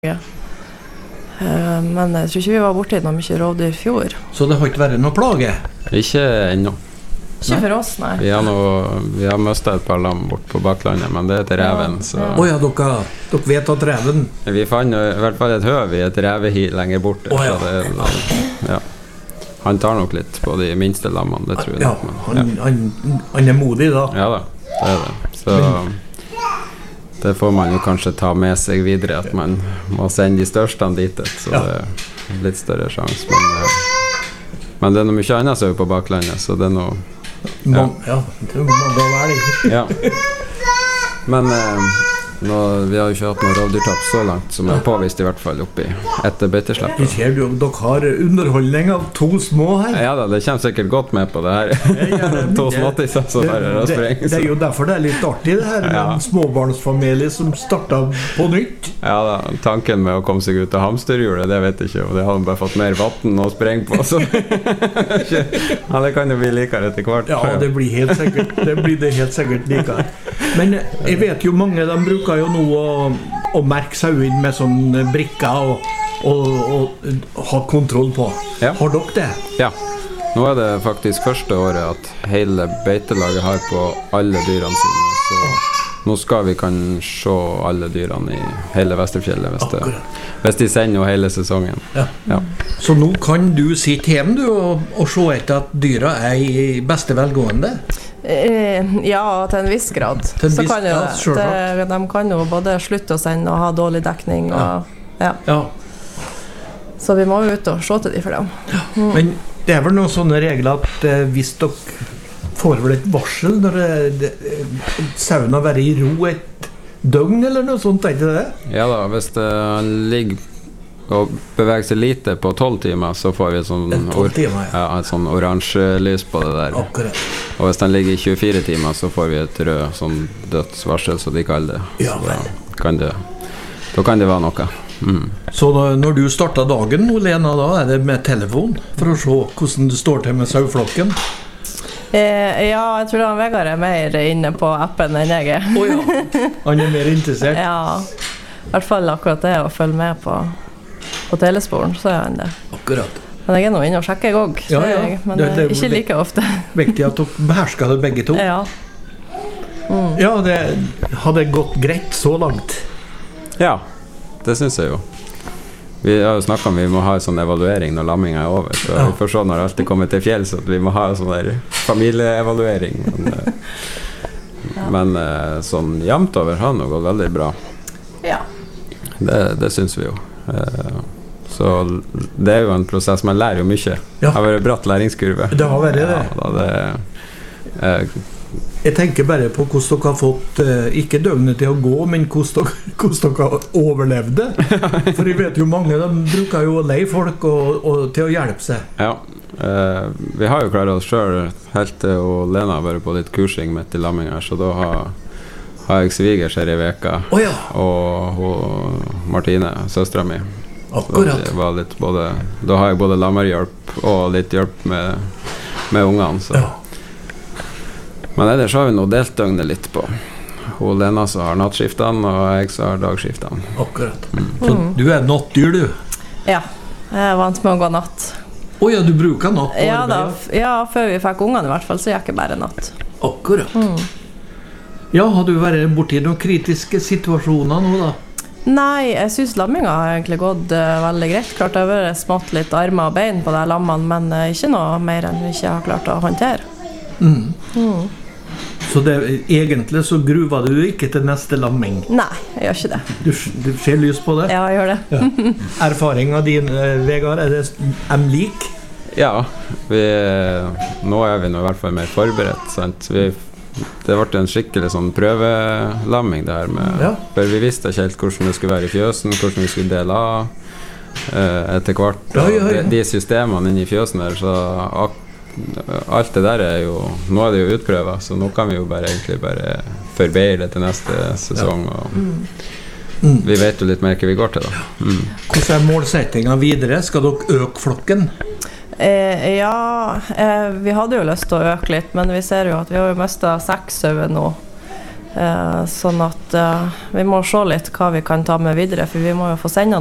Ja. Men jeg tror ikke vi var borte i noe mye rovdyr I fjor. Så det har ikke vært noe plage? Ikke ennå. Ikke for oss, nei. Vi har mistet et par lam bort på baklandet, men det til reven. Åja, dere vet at reven... Vi fant I hvert fall et høv I et revehi lenger borte. Åja. Ja. Han tar nok litt på de minste lammene, det tror jeg. Ja, han modig da. Ja da, det det. Så det får man jo kanskje ta med seg videre, at man må sende de største dit, så det litt større sjans. Men det noe mye annet som på baklandet, så det noe... Ja, det mange å være det. Ja. Men vi har jo ikke hatt noe rovdyrtapp så langt, som påvist I hvert fall oppi etter beiteslepp. Vi ser jo, dere har underholdning av to små her. Ja da, det kommer sikkert godt med på det her. To småtisser som her og sprenger. Det jo derfor det litt artig det her, med en småbarnsfamilie som startet på nytt. Ja da, tanken med å komme seg ut av hamsterhjulet, det vet jeg ikke, og det har bare fått mer vatten å sprenge på, så ja, det kan jo bli likere etter hvert. Ja, det blir helt sikkert, det helt sikkert likere. Men jeg vet jo mange, de bruker jo nå å merke seg inn med sånn brikker og ha kontroll på. Ja. Har dere det? Ja. Nå det faktisk første året at hele beitelaget har på alle dyrene sine, så nå skal vi kan se alle dyrene I hele Vesterfjellet hvis de sender jo hele sesongen. Ja. Så nå kan du sitte hjemme du, og se etter at dyra I beste velgående? Ja, til en viss grad. Så kan jo de kan jo både slutte å sende og ha dårlig dekning. Og, Så vi må jo ut og se til de for dem. Men det vel noen sånne regler at hvis dere får vel et varsel når sauen har vært I ro et døgn eller noe sånt, ikke det? Ja da, hvis det ligger og beveger seg lite på 12 timer, så får vi et sånn oransje lys på det der. Akkurat. Og hvis den ligger I 24 timer, så får vi et rød sånn dødsvarsel, så de kaller det. Ja, vel. Da kan det være noe. Så når du startet dagen, Lena, da det med telefon for å se hvordan det står til med saueflokken? Ja, jeg tror Vegard mer inne på appen enn jeg Åja, han mer interessert. Ja, I hvert fall akkurat det å følge med på telesporen, så han det. Akkurat. Men jeg nå inne og sjekker også, men det ikke like ofte. Viktig at dere behersker det begge to. Ja. Ja, det hadde gått greit så langt. Ja, det synes jeg jo. Vi har jo snakket om vi må ha en sånn evaluering når lammingen over, så vi får se når alt kommer til fjell, så vi må ha en sånn der familieevaluering. Men sånn jevnt over har det gått veldig bra. Ja. Det synes vi jo. Så det jo en prosess, man lærer jo mye. Det har vært bratt læringskurve. Det har vært det. Ja, jeg tenker bare på hvordan dere har fått ikke døgnet til å gå, men hvordan dere har overlevd det. For jeg vet jo mange, de bruker jo å leie folk til å hjelpe seg. Ja, vi har jo klart oss selv helt til Lena har vært på litt kursing midt I lamming her, så da har jeg svigers her I veka, og Martine, søstera mi. Akkurat. Det var litt da har jeg både lammerhjelp og litt hjelp med ungene, så. Men ellers har vi nå delt døgnet litt på. Hun Lena som har nattskiftene, og jeg som har dagskiftene. Akkurat. Så du nattdyr, du? Ja, jeg vant med å gå natt. Åja, du bruker natt? Ja, før vi fikk ungene I hvert fall, så gikk jeg bare natt. Akkurat. Ja, har du vært borti noen kritiske situasjoner nå da? Nei, jeg synes lammingen har egentlig gått veldig greit. Klart det har vært smått litt armer og bein på de lammene, men ikke noe mer enn vi ikke har klart å håndtere. Så egentlig så gruver du ikke til neste lamming? Nei, jeg gjør ikke det. Du ser lys på det? Ja, jeg gjør det. Erfaringen din, Vegard, det lik? Ja, nå vi nå I hvert fall mer forberedt, sant? Det ble en skikkelig sånn prøvelamming det her med, for vi visste ikke helt hvordan det skulle være I fjøsen, hvordan vi skulle dele av etter hvert, og de systemene inne I fjøsen der, så alt det der jo, nå det jo utprøvet, så nå kan vi jo egentlig bare forbeide til neste sesong, og vi vet jo litt mer hva vi går til da. Hvordan målsettingen videre? Skal dere øke flokken? Ja, vi hadde jo lyst til å øke litt, men vi ser jo at vi har jo mistet 6 sauer nå Sånn at vi må se litt hva vi kan ta med videre, for vi må jo få sende